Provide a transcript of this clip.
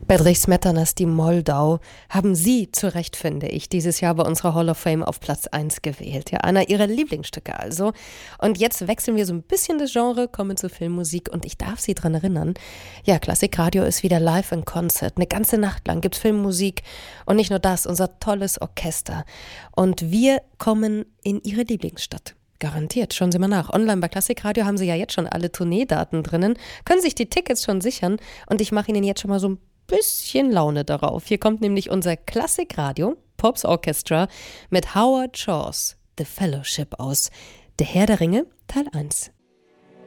Bedřich Smetanas, die Moldau, haben Sie, zu Recht finde ich, dieses Jahr bei unserer Hall of Fame auf Platz 1 gewählt. Ja, einer Ihrer Lieblingsstücke also. Und jetzt wechseln wir so ein bisschen das Genre, kommen zur Filmmusik und ich darf Sie daran erinnern, ja, Klassikradio ist wieder live in Concert. Eine ganze Nacht lang gibt's Filmmusik und nicht nur das, unser tolles Orchester. Und wir kommen in Ihre Lieblingsstadt. Garantiert, schauen Sie mal nach. Online bei Klassikradio haben Sie ja jetzt schon alle Tourneedaten drinnen, können sich die Tickets schon sichern und ich mache Ihnen jetzt schon mal so ein bisschen Laune darauf. Hier kommt nämlich unser Klassikradio Pops Orchestra mit Howard Shaws The Fellowship aus. Der Herr der Ringe, Teil 1.